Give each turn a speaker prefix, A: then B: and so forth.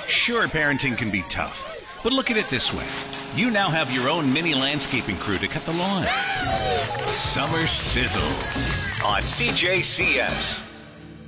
A: Sure, parenting can be tough, but look at it this way. You now have your own mini landscaping crew to cut the lawn. Summer Sizzles on CJCS.